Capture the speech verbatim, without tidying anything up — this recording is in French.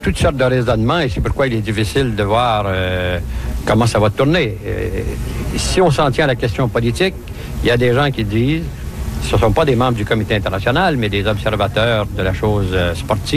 Toutes sortes de raisonnements et c'est pourquoi il est difficile de voir euh, comment ça va tourner. Euh, si on s'en tient à la question politique, il y a des gens qui disent, ce ne sont pas des membres du comité international, mais des observateurs de la chose euh, sportive,